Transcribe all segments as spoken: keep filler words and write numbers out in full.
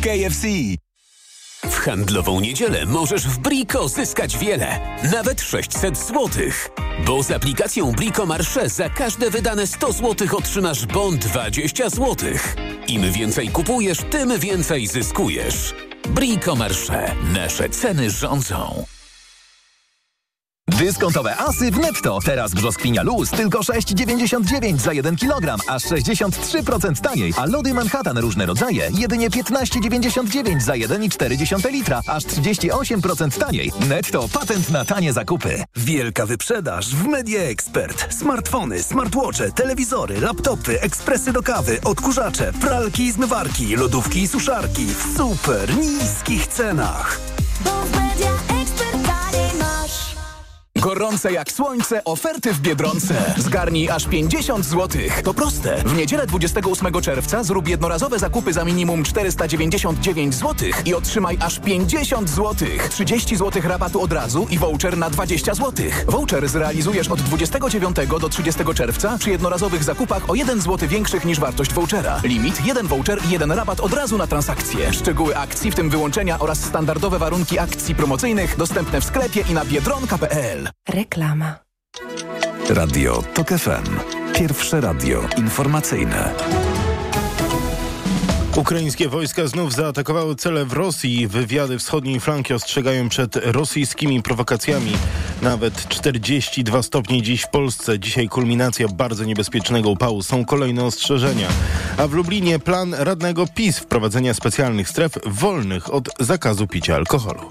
K F C. W handlową niedzielę możesz w Brico zyskać wiele, nawet sześćset złotych. Bo z aplikacją Brico Marché za każde wydane sto złotych otrzymasz bon dwadzieścia złotych. Im więcej kupujesz, tym więcej zyskujesz. Brico Marché. Nasze ceny rządzą. Dyskontowe asy w Netto. Teraz brzoskwinia luz tylko sześć dziewięćdziesiąt dziewięć za jeden kilogram, aż sześćdziesiąt trzy procent taniej. A lody Manhattan różne rodzaje jedynie piętnaście dziewięćdziesiąt dziewięć za jeden i cztery dziesiąte litra, aż trzydzieści osiem procent taniej. Netto, patent na tanie zakupy. Wielka wyprzedaż w Media Expert. Smartfony, smartwatche, telewizory, laptopy, ekspresy do kawy, odkurzacze, pralki i zmywarki, lodówki i suszarki w super niskich cenach. Bo w Media Expert taniej masz. Gorące jak słońce oferty w Biedronce. Zgarnij aż pięćdziesiąt złotych. To proste. W niedzielę dwudziestego ósmego czerwca zrób jednorazowe zakupy za minimum czterysta dziewięćdziesiąt dziewięć złotych i otrzymaj aż pięćdziesiąt złotych. trzydzieści złotych rabatu od razu i voucher na dwadzieścia złotych. Voucher zrealizujesz od dwudziestego dziewiątego do trzydziestego czerwca przy jednorazowych zakupach o jeden złoty większych niż wartość vouchera. Limit jeden voucher i jeden rabat od razu na transakcję. Szczegóły akcji, w tym wyłączenia oraz standardowe warunki akcji promocyjnych dostępne w sklepie i na biedronka kropka p l. Reklama. Radio TOK F M. Pierwsze radio informacyjne. Ukraińskie wojska znów zaatakowały cele w Rosji. Wywiady wschodniej flanki ostrzegają przed rosyjskimi prowokacjami. Nawet czterdzieści dwa stopnie dziś w Polsce. Dzisiaj kulminacja bardzo niebezpiecznego upału. Są kolejne ostrzeżenia. A w Lublinie plan radnego PiS wprowadzenia specjalnych stref wolnych od zakazu picia alkoholu.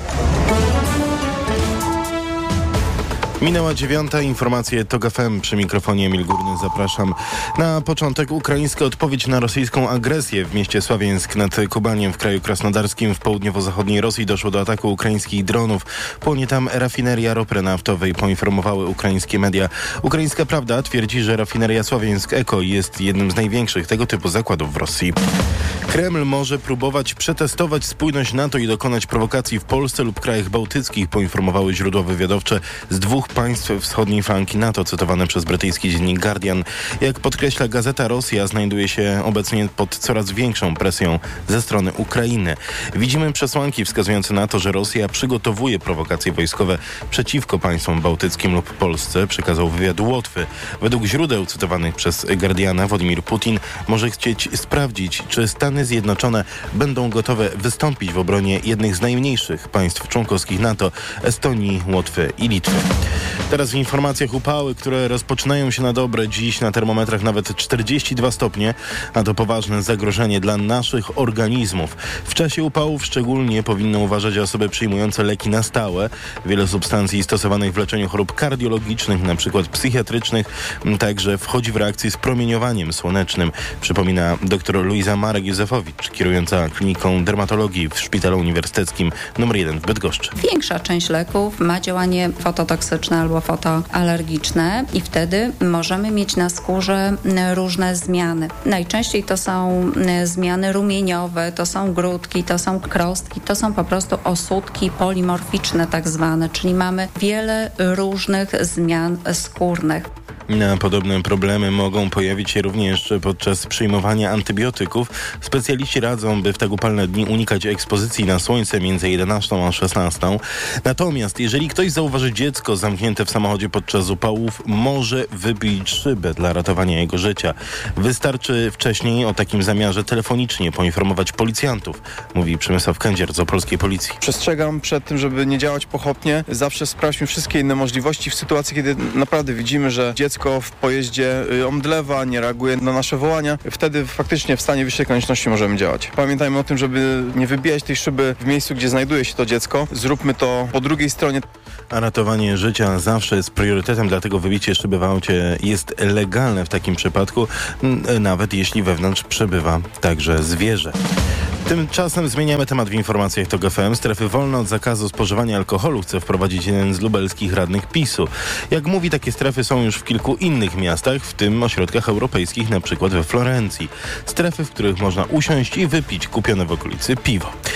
Minęła dziewiąta, informacje TOK F M, przy mikrofonie Emil Górny, zapraszam. Na początek ukraińska odpowiedź na rosyjską agresję. W mieście Sławiańsk nad Kubaniem w kraju krasnodarskim w południowo-zachodniej Rosji doszło do ataku ukraińskich dronów. Płonie tam rafineria ropy naftowej, poinformowały ukraińskie media. Ukraińska Prawda twierdzi, że rafineria Sławiańsk-Eko jest jednym z największych tego typu zakładów w Rosji. Kreml może próbować przetestować spójność NATO i dokonać prowokacji w Polsce lub krajach bałtyckich, poinformowały źródła wywiadowcze z dwóch państw wschodniej flanki NATO, cytowane przez brytyjski dziennik Guardian. Jak podkreśla gazeta, Rosja znajduje się obecnie pod coraz większą presją ze strony Ukrainy. Widzimy przesłanki wskazujące na to, że Rosja przygotowuje prowokacje wojskowe przeciwko państwom bałtyckim lub Polsce, przekazał wywiad Łotwy. Według źródeł cytowanych przez Guardiana, Władimir Putin może chcieć sprawdzić, czy Stany Zjednoczone będą gotowe wystąpić w obronie jednych z najmniejszych państw członkowskich NATO, Estonii, Łotwy i Litwy. Teraz w informacjach upały, które rozpoczynają się na dobre. Dziś na termometrach nawet czterdzieści dwa stopnie, a to poważne zagrożenie dla naszych organizmów. W czasie upałów szczególnie powinny uważać osoby przyjmujące leki na stałe. Wiele substancji stosowanych w leczeniu chorób kardiologicznych, na przykład psychiatrycznych, także wchodzi w reakcję z promieniowaniem słonecznym, przypomina dr Luiza Marek-Józefowicz, kierująca kliniką dermatologii w Szpitalu Uniwersyteckim numer jeden w Bydgoszczy. Większa część leków ma działanie fototoksyczne albo fotoalergiczne i wtedy możemy mieć na skórze różne zmiany. Najczęściej to są zmiany rumieniowe, to są grudki, to są krostki, to są po prostu osódki polimorficzne tak zwane, czyli mamy wiele różnych zmian skórnych. Na podobne problemy mogą pojawić się również podczas przyjmowania antybiotyków. Specjaliści radzą, by w tak upalne dni unikać ekspozycji na słońce między jedenastą a szesnastą. Natomiast jeżeli ktoś zauważy dziecko zamknięte w samochodzie podczas upałów, może wybić szybę dla ratowania jego życia. Wystarczy wcześniej o takim zamiarze telefonicznie poinformować policjantów, mówi Przemysław Kędzier z opolskiej policji. Przestrzegam przed tym, żeby nie działać pochopnie. Zawsze sprawdźmy wszystkie inne możliwości w sytuacji, kiedy naprawdę widzimy, że dziecko w pojeździe omdlewa, nie reaguje na nasze wołania. Wtedy faktycznie w stanie wyższej konieczności możemy działać. Pamiętajmy o tym, żeby nie wybijać tej szyby w miejscu, gdzie znajduje się to dziecko. Zróbmy to po drugiej stronie. A ratowanie życia zawsze jest priorytetem, dlatego wybicie szyby w aucie jest legalne w takim przypadku, nawet jeśli wewnątrz przebywa także zwierzę. Tymczasem zmieniamy temat w informacjach TOK F M. Strefy wolne od zakazu spożywania alkoholu chce wprowadzić jeden z lubelskich radnych PiSu. Jak mówi, takie strefy są już w kilku innych miastach, w tym ośrodkach europejskich, na przykład we Florencji. Strefy, w których można usiąść i wypić kupione w okolicy piwo.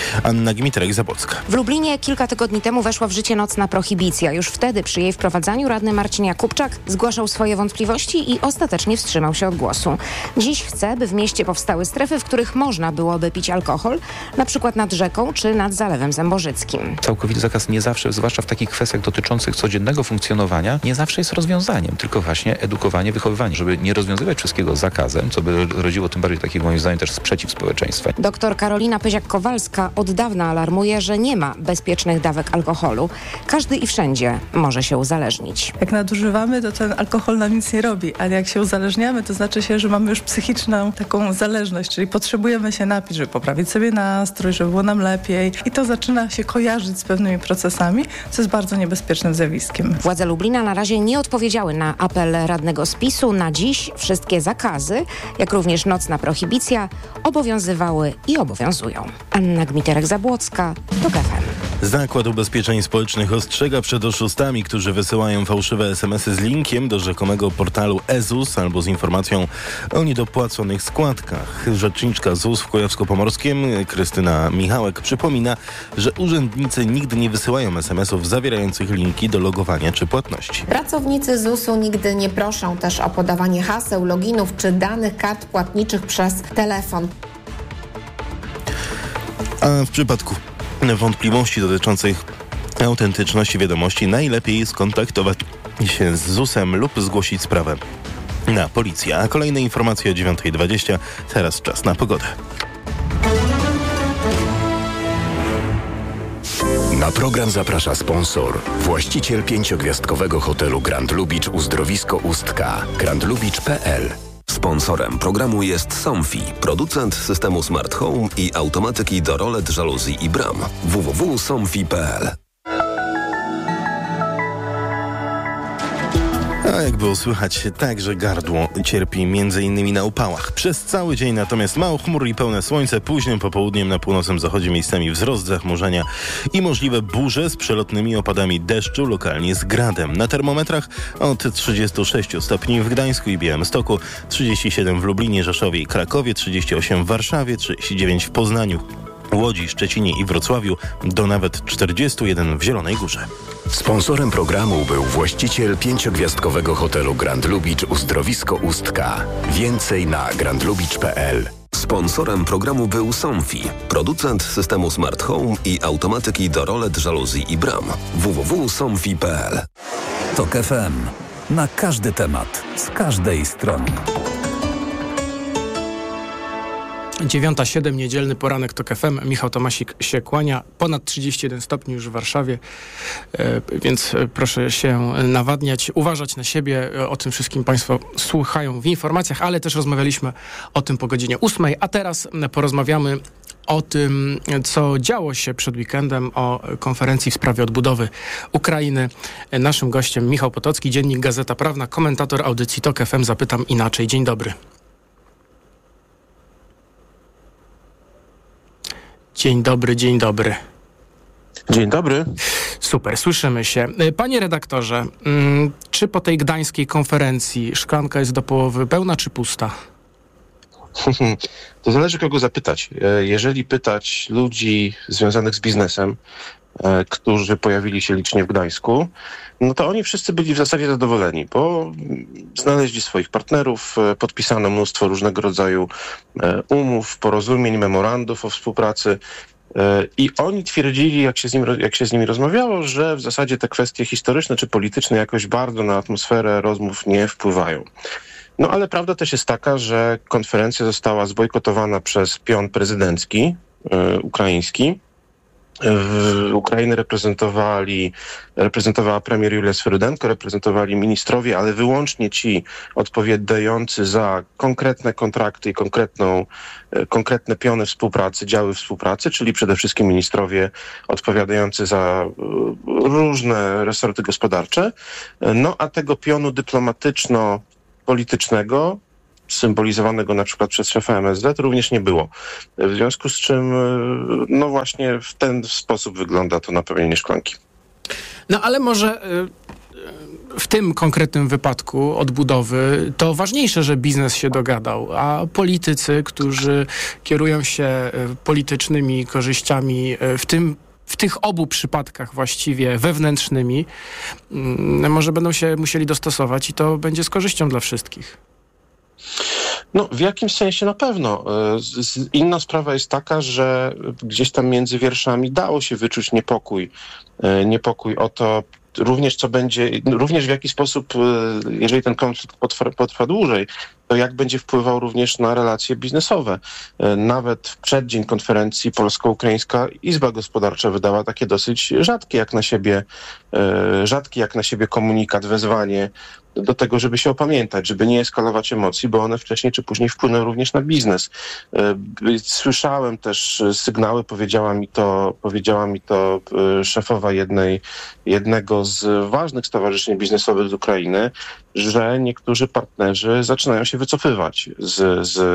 Anna Gmiterek-Zabłocka. W Lublinie kilka tygodni temu weszła w życie nocna prohibicja. Już wtedy przy jej wprowadzaniu radny Marcin Jakubczak zgłaszał swoje wątpliwości i ostatecznie wstrzymał się od głosu. Dziś chce, by w mieście powstały strefy, w których można byłoby pić alkohol, na przykład nad rzeką czy nad Zalewem Zębożyckim. Całkowity zakaz nie zawsze, zwłaszcza w takich kwestiach dotyczących codziennego funkcjonowania, nie zawsze jest rozwiązaniem, tylko właśnie edukowanie, wychowywanie, żeby nie rozwiązywać wszystkiego zakazem, co by rodziło tym bardziej takiego, moim zdaniem, też sprzeciw społeczeństwa. Doktor Karolina Pyziak-Kowalska od dawna alarmuje, że nie ma bezpiecznych dawek alkoholu. Każdy i wszędzie może się uzależnić. Jak nadużywamy, to ten alkohol nam nic nie robi, ale jak się uzależniamy, to znaczy się, że mamy już psychiczną taką zależność, czyli potrzebujemy się napić, żeby poprawić sobie nastrój, żeby było nam lepiej i to zaczyna się kojarzyć z pewnymi procesami, co jest bardzo niebezpiecznym zjawiskiem. Władze Lublina na razie nie odpowiedziały na apel radnego z PiSu. Na dziś wszystkie zakazy, jak również nocna prohibicja, obowiązywały i obowiązują. Anna Gmiterek-Zabłocka, TOK F M. Zakład Ubezpieczeń Społecznych ostrzega przed oszustami, którzy wysyłają fałszywe es em esy z linkiem do rzekomego portalu e Z U S albo z informacją o niedopłaconych składkach. Rzeczniczka Z U S w Kujawsko-Pomorskiem Krystyna Michałek przypomina, że urzędnicy nigdy nie wysyłają es em esów zawierających linki do logowania czy płatności. Pracownicy Z U S u nigdy nie proszą też o podawanie haseł, loginów czy danych kart płatniczych przez telefon. A w przypadku wątpliwości dotyczących autentyczności wiadomości najlepiej skontaktować się z Z U S em lub zgłosić sprawę na policję. A kolejne informacje o dziewiąta dwadzieścia. Teraz czas na pogodę. Na program zaprasza sponsor, właściciel pięciogwiazdkowego hotelu Grand Lubicz Uzdrowisko Ustka, grand lubicz kropka p l. Sponsorem programu jest Somfy, producent systemu Smart Home i automatyki do rolet, żaluzji i bram. w w w kropka somfy kropka p l. A jak było słychać, także gardło cierpi między innymi na upałach. Przez cały dzień natomiast mało chmur i pełne słońce, późnym popołudniem na północnym zachodzie miejscami wzrost zachmurzenia i możliwe burze z przelotnymi opadami deszczu, lokalnie z gradem. Na termometrach od trzydziestu sześciu stopni w Gdańsku i Białymstoku, trzydziestu siedmiu w Lublinie, Rzeszowie i Krakowie, trzydziestu ośmiu w Warszawie, trzydziestu dziewięciu w Poznaniu, Łodzi, Szczecinie i Wrocławiu, do nawet czterdziestu jeden w Zielonej Górze. Sponsorem programu był właściciel pięciogwiazdkowego hotelu Grand Lubicz Uzdrowisko Ustka. Więcej na grand lubicz kropka p l. Sponsorem programu był Somfy, producent systemu Smart Home i automatyki do rolet, żaluzji i bram. w w w kropka somfy kropka p l. TOK F M. Na każdy temat, z każdej strony. dziewiąta siedem, niedzielny poranek TOK F M. Michał Tomasik się kłania. Ponad trzydzieści jeden stopni już w Warszawie, e, więc proszę się nawadniać, uważać na siebie. O tym wszystkim Państwo słuchają w informacjach, ale też rozmawialiśmy o tym po godzinie ósmej, a teraz porozmawiamy o tym, co działo się przed weekendem, o konferencji w sprawie odbudowy Ukrainy. Naszym gościem Michał Potocki, Dziennik Gazeta Prawna, komentator audycji TOK F M. Zapytam inaczej. Dzień dobry. Dzień dobry, dzień dobry. Dzień dobry. Super, słyszymy się. Panie redaktorze, czy po tej gdańskiej konferencji szklanka jest do połowy pełna czy pusta? To zależy, kogo zapytać. Jeżeli pytać ludzi związanych z biznesem, którzy pojawili się licznie w Gdańsku, no to oni wszyscy byli w zasadzie zadowoleni, bo znaleźli swoich partnerów, podpisano mnóstwo różnego rodzaju umów, porozumień, memorandów o współpracy i oni twierdzili, jak się, z nim, jak się z nimi rozmawiało, że w zasadzie te kwestie historyczne czy polityczne jakoś bardzo na atmosferę rozmów nie wpływają. No ale prawda też jest taka, że konferencja została zbojkotowana przez pion prezydencki yy, ukraiński. W Ukrainę reprezentowali, reprezentowała premier Julia Swerydenko, reprezentowali ministrowie, ale wyłącznie ci odpowiadający za konkretne kontrakty i konkretną, konkretne piony współpracy, działy współpracy, czyli przede wszystkim ministrowie odpowiadający za różne resorty gospodarcze. No a tego pionu dyplomatyczno-politycznego, symbolizowanego na przykład przez szefa M S Z, również nie było. W związku z czym, no właśnie w ten sposób wygląda to napełnienie szklanki. No ale może w tym konkretnym wypadku odbudowy to ważniejsze, że biznes się dogadał, a politycy, którzy kierują się politycznymi korzyściami w tym w tych obu przypadkach właściwie wewnętrznymi, może będą się musieli dostosować i to będzie z korzyścią dla wszystkich. No, w jakimś sensie na pewno. Inna sprawa jest taka, że gdzieś tam między wierszami dało się wyczuć niepokój. Niepokój o to, również co będzie, również w jaki sposób, jeżeli ten konflikt potrwa, potrwa dłużej, to jak będzie wpływał również na relacje biznesowe. Nawet w przeddzień konferencji Polsko-Ukraińska Izba Gospodarcza wydała takie dosyć rzadkie jak na siebie, rzadki jak na siebie komunikat, wezwanie do tego, żeby się opamiętać, żeby nie eskalować emocji, bo one wcześniej czy później wpłyną również na biznes. Słyszałem też sygnały, powiedziała mi to, powiedziała mi to szefowa jednej, jednego z ważnych stowarzyszeń biznesowych z Ukrainy, że niektórzy partnerzy zaczynają się wycofywać z, z,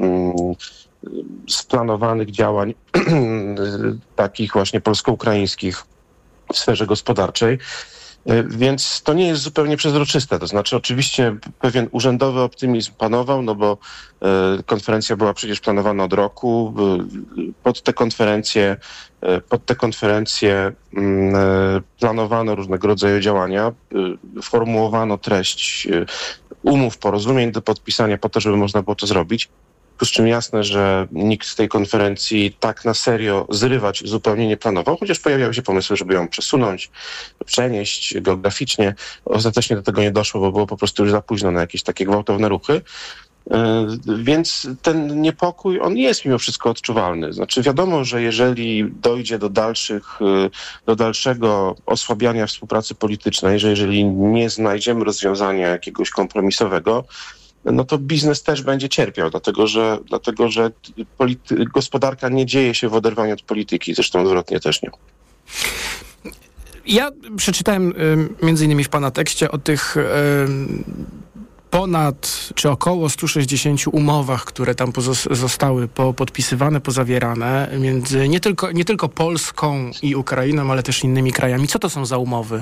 z planowanych działań takich właśnie polsko-ukraińskich w sferze gospodarczej. Więc to nie jest zupełnie przezroczyste. To znaczy oczywiście pewien urzędowy optymizm panował, no bo e, konferencja była przecież planowana od roku. E, pod tę konferencję, e, pod tę konferencję e, planowano różnego rodzaju działania. E, formułowano treść e, umów, porozumień do podpisania po to, żeby można było to zrobić. Z czym jasne, że nikt z tej konferencji tak na serio zrywać zupełnie nie planował, chociaż pojawiały się pomysły, żeby ją przesunąć, przenieść geograficznie. Ostatecznie do tego nie doszło, bo było po prostu już za późno na jakieś takie gwałtowne ruchy. Więc ten niepokój, on jest mimo wszystko odczuwalny. Znaczy wiadomo, że jeżeli dojdzie do dalszych, do dalszego osłabiania współpracy politycznej, że jeżeli nie znajdziemy rozwiązania jakiegoś kompromisowego, no to biznes też będzie cierpiał, dlatego że, dlatego, że polity- gospodarka nie dzieje się w oderwaniu od polityki, zresztą odwrotnie też nie. Ja przeczytałem y, między innymi w pana tekście o tych y, ponad czy około sto sześćdziesiąt umowach, które tam pozos- zostały po, podpisywane, pozawierane między nie tylko, nie tylko Polską i Ukrainą, ale też innymi krajami. Co to są za umowy?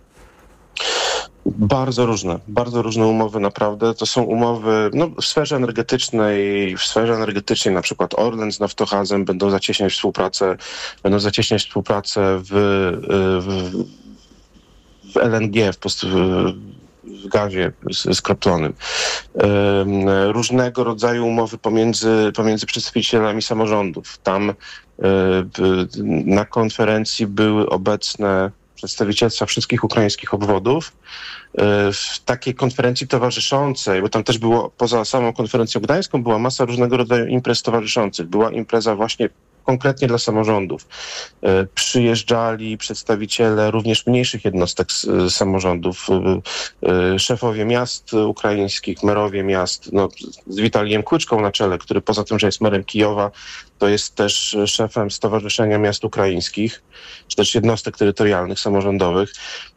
Bardzo różne, bardzo różne umowy naprawdę. To są umowy no, w sferze energetycznej, w sferze energetycznej na przykład Orlen z Naftogazem będą zacieśniać współpracę, będą zacieśniać współpracę w, w, w L N G, w, post, w gazie skroplonym. Różnego rodzaju umowy pomiędzy, pomiędzy przedstawicielami samorządów. Tam na konferencji były obecne przedstawicielstwa wszystkich ukraińskich obwodów. W takiej konferencji towarzyszącej, bo tam też było, poza samą konferencją gdańską, była masa różnego rodzaju imprez towarzyszących. Była impreza właśnie konkretnie dla samorządów. Przyjeżdżali przedstawiciele również mniejszych jednostek z samorządów, szefowie miast ukraińskich, merowie miast, no, z Witaliem Kłyczką na czele, który poza tym, że jest merem Kijowa, to jest też szefem Stowarzyszenia Miast Ukraińskich, czy też jednostek terytorialnych, samorządowych.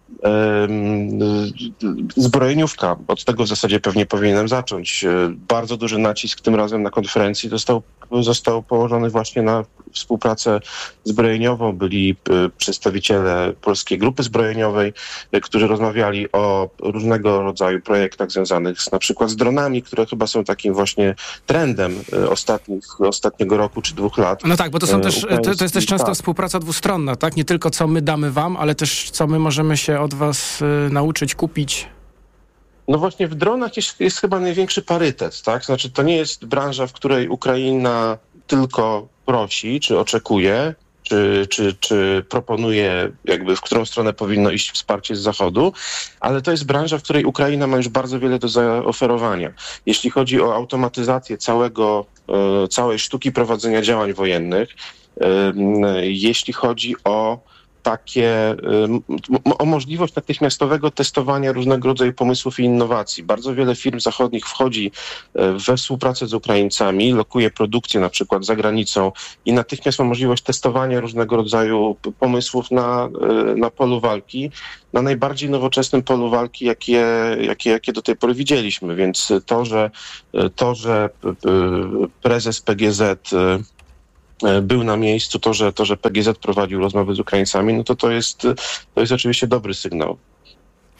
Zbrojeniówka, od tego w zasadzie pewnie powinienem zacząć. Bardzo duży nacisk tym razem na konferencji został, został położony właśnie na współpracę zbrojeniową. Byli przedstawiciele Polskiej Grupy Zbrojeniowej, którzy rozmawiali o różnego rodzaju projektach związanych z, na przykład z dronami, które chyba są takim właśnie trendem ostatnich, ostatniego roku czy dwóch lat. No tak, bo to są też, to, to jest też często tak. współpraca dwustronna, tak? Nie tylko co my damy wam, ale też co my możemy się od was y, nauczyć, kupić. No właśnie w dronach jest, jest chyba największy parytet, tak? Znaczy to nie jest branża, w której Ukraina tylko prosi, czy oczekuje, czy, czy, czy proponuje, jakby w którą stronę powinno iść wsparcie z Zachodu, ale to jest branża, w której Ukraina ma już bardzo wiele do zaoferowania. Jeśli chodzi o automatyzację całego, całej sztuki prowadzenia działań wojennych, jeśli chodzi o takie, o możliwość natychmiastowego testowania różnego rodzaju pomysłów i innowacji. Bardzo wiele firm zachodnich wchodzi we współpracę z Ukraińcami, lokuje produkcję na przykład za granicą i natychmiast ma możliwość testowania różnego rodzaju pomysłów na, na polu walki, na najbardziej nowoczesnym polu walki, jakie, jakie, jakie do tej pory widzieliśmy. Więc to, że, to, że prezes P G Z był na miejscu, to, że, to, że P G Z prowadził rozmowy z Ukraińcami, no to to jest, to jest oczywiście dobry sygnał.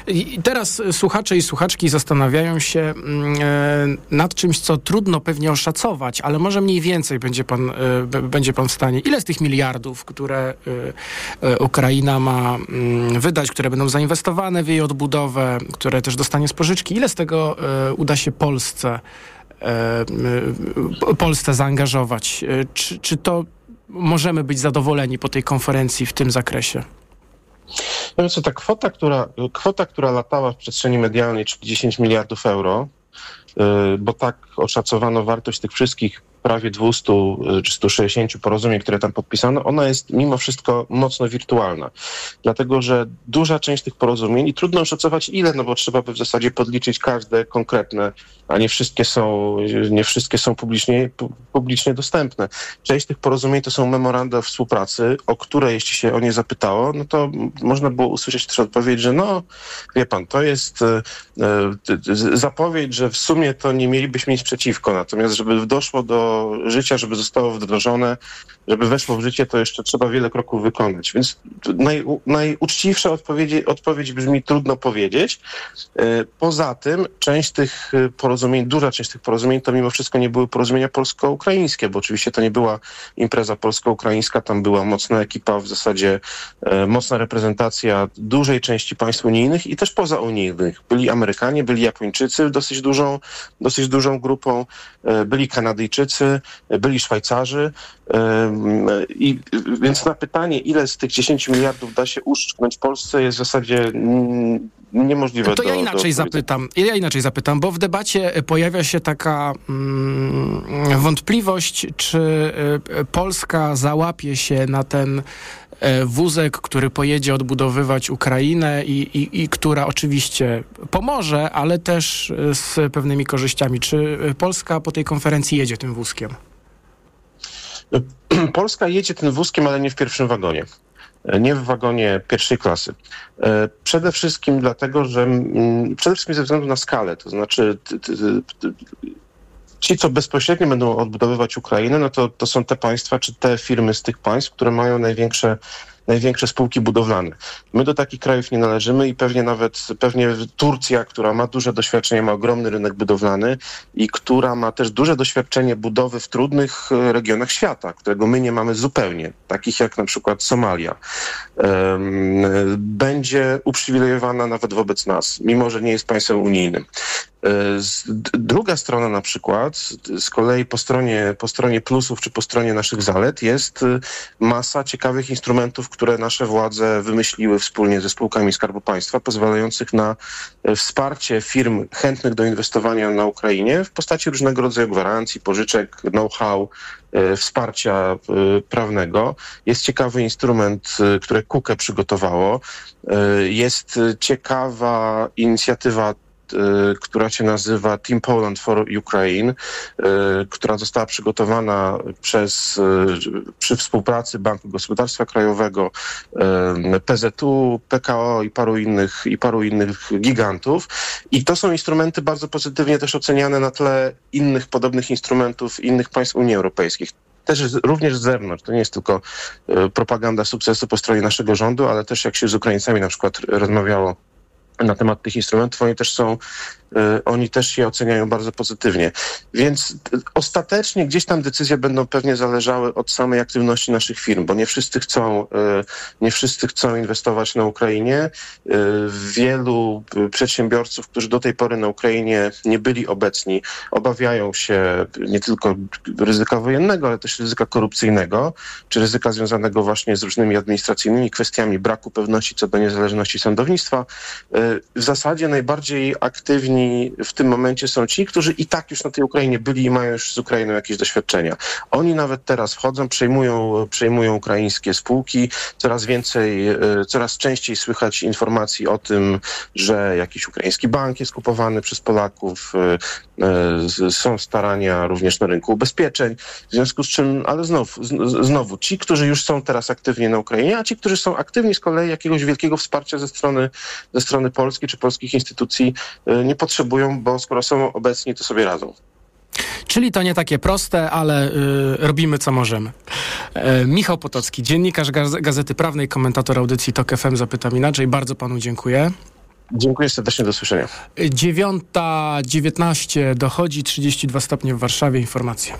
I teraz słuchacze i słuchaczki zastanawiają się e, nad czymś, co trudno pewnie oszacować, ale może mniej więcej będzie pan, e, b, będzie pan w stanie. Ile z tych miliardów, które e, e, Ukraina ma m, wydać, które będą zainwestowane w jej odbudowę, które też dostanie z pożyczki, ile z tego e, uda się Polsce, e, e, Polsce zaangażować? E, czy, czy to możemy być zadowoleni po tej konferencji w tym zakresie? No więc co, ta kwota, która, kwota, która latała w przestrzeni medialnej, czyli dziesięć miliardów euro, yy, bo tak oszacowano wartość tych wszystkich prawie dwieście czy sto sześćdziesiąt porozumień, które tam podpisano, ona jest mimo wszystko mocno wirtualna. Dlatego, że duża część tych porozumień, i trudno oszacować ile, no bo trzeba by w zasadzie podliczyć każde konkretne, a nie wszystkie są, nie wszystkie są publicznie, publicznie dostępne. Część tych porozumień to są memoranda o współpracy, o które jeśli się o nie zapytało, no to można było usłyszeć też odpowiedź, że no, wie pan, to jest e, e, zapowiedź, że w sumie to nie mielibyśmy nic przeciwko, natomiast żeby doszło do życia, żeby zostało wdrożone, żeby weszło w życie, to jeszcze trzeba wiele kroków wykonać. Więc naj, najuczciwsza odpowiedź, odpowiedź brzmi trudno powiedzieć. Poza tym część tych porozumień, duża część tych porozumień to mimo wszystko nie były porozumienia polsko-ukraińskie, bo oczywiście to nie była impreza polsko-ukraińska, tam była mocna ekipa, w zasadzie e, mocna reprezentacja dużej części państw unijnych i też pozaunijnych. Byli Amerykanie, byli Japończycy dosyć dużą, dosyć dużą grupą, e, byli Kanadyjczycy, byli Szwajcarzy. I więc na pytanie, ile z tych dziesięciu miliardów da się uszczknąć Polsce, jest w zasadzie niemożliwe. To ja do, inaczej do zapytam. Ja inaczej zapytam, bo w debacie pojawia się taka mm, wątpliwość, czy Polska załapie się na ten wózek, który pojedzie odbudowywać Ukrainę i, i, i która oczywiście pomoże, ale też z pewnymi korzyściami. Czy Polska po tej konferencji jedzie tym wózkiem? Polska jedzie tym wózkiem, ale nie w pierwszym wagonie. Nie w wagonie pierwszej klasy. Przede wszystkim dlatego, że przede wszystkim ze względu na skalę, to znaczy t, t, t, ci, co bezpośrednio będą odbudowywać Ukrainę, no to, to są te państwa, czy te firmy z tych państw, które mają największe największe spółki budowlane. My do takich krajów nie należymy i pewnie nawet pewnie Turcja, która ma duże doświadczenie, ma ogromny rynek budowlany i która ma też duże doświadczenie budowy w trudnych regionach świata, którego my nie mamy zupełnie, takich jak na przykład Somalia, będzie uprzywilejowana nawet wobec nas, mimo że nie jest państwem unijnym. Druga strona na przykład, z kolei po stronie, po stronie plusów czy po stronie naszych zalet jest masa ciekawych instrumentów, które nasze władze wymyśliły wspólnie ze spółkami Skarbu Państwa, pozwalających na wsparcie firm chętnych do inwestowania na Ukrainie w postaci różnego rodzaju gwarancji, pożyczek, know-how, wsparcia prawnego. Jest ciekawy instrument, który KUKE przygotowało. Jest ciekawa inicjatywa, która się nazywa Team Poland for Ukraine, która została przygotowana przez, przy współpracy Banku Gospodarstwa Krajowego, P Z U, P K O i paru innych, i paru innych gigantów. I to są instrumenty bardzo pozytywnie też oceniane na tle innych podobnych instrumentów innych państw Unii Europejskiej. Też również z zewnątrz. To nie jest tylko propaganda sukcesu po stronie naszego rządu, ale też jak się z Ukraińcami na przykład rozmawiało na temat tych instrumentów, oni też są, y, oni też je oceniają bardzo pozytywnie. Więc y, ostatecznie gdzieś tam decyzje będą pewnie zależały od samej aktywności naszych firm, bo nie wszyscy chcą, y, nie wszyscy chcą inwestować na Ukrainie. Y, wielu y, przedsiębiorców, którzy do tej pory na Ukrainie nie byli obecni, obawiają się nie tylko ryzyka wojennego, ale też ryzyka korupcyjnego, czy ryzyka związanego właśnie z różnymi administracyjnymi kwestiami, braku pewności co do niezależności sądownictwa. Y, W zasadzie najbardziej aktywni w tym momencie są ci, którzy i tak już na tej Ukrainie byli i mają już z Ukrainą jakieś doświadczenia. Oni nawet teraz wchodzą, przejmują, przejmują ukraińskie spółki. Coraz więcej, coraz częściej słychać informacji o tym, że jakiś ukraiński bank jest kupowany przez Polaków. Są starania również na rynku ubezpieczeń. W związku z czym, ale znowu, znowu ci, którzy już są teraz aktywnie na Ukrainie, a ci, którzy są aktywni z kolei jakiegoś wielkiego wsparcia ze strony, ze strony Polski czy polskich instytucji nie potrzebują, bo skoro są obecni, to sobie radzą. Czyli to nie takie proste, ale y, robimy co możemy. E, Michał Potocki, dziennikarz Gaz- Gazety Prawnej, komentator audycji Tok F M Zapytam Inaczej. Bardzo panu dziękuję. Dziękuję serdecznie, do usłyszenia. dziewiąta dziewiętnaście dochodzi, trzydzieści dwa stopnie w Warszawie, informacje.